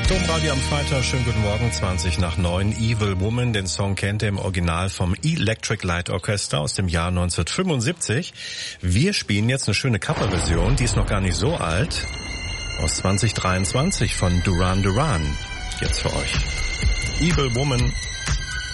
Domradio am Freitag, schönen guten Morgen, 20 nach 9. Evil Woman, den Song kennt ihr im Original vom Electric Light Orchestra aus dem Jahr 1975. Wir spielen jetzt eine schöne Coverversion, die ist noch gar nicht so alt, aus 2023 von Duran Duran. Jetzt für euch. Evil Woman.